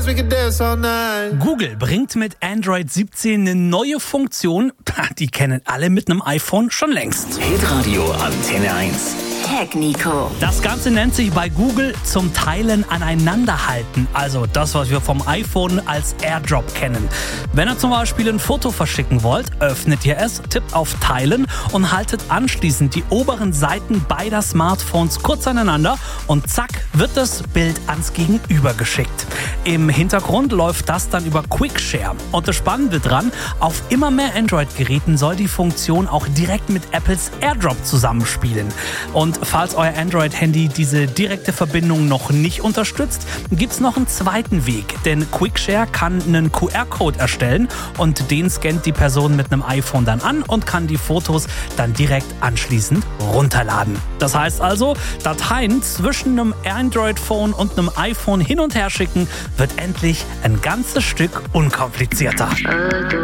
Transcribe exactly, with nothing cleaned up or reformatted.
Google bringt mit Android siebzehn eine neue Funktion, die kennen alle mit einem iPhone schon längst. Hitradio Antenne eins. Tech Nico. Das Ganze nennt sich bei Google zum Teilen aneinanderhalten, also das, was wir vom iPhone als AirDrop kennen. Wenn ihr zum Beispiel ein Foto verschicken wollt, öffnet ihr es, tippt auf Teilen und haltet anschließend die oberen Seiten beider Smartphones kurz aneinander und zack, wird das Bild ans Gegenüber geschickt. Im Hintergrund läuft das dann über QuickShare. Und das Spannende dran, auf immer mehr Android-Geräten soll die Funktion auch direkt mit Apples AirDrop zusammenspielen. Und falls euer Android-Handy diese direkte Verbindung noch nicht unterstützt, gibt's noch einen zweiten Weg. Denn QuickShare kann einen Q R-Code erstellen und den scannt die Person mit einem iPhone dann an und kann die Fotos dann direkt anschließend runterladen. Das heißt also, Dateien zwischen einem Android-Phone und einem iPhone hin und her schicken, wird endlich ein ganzes Stück unkomplizierter.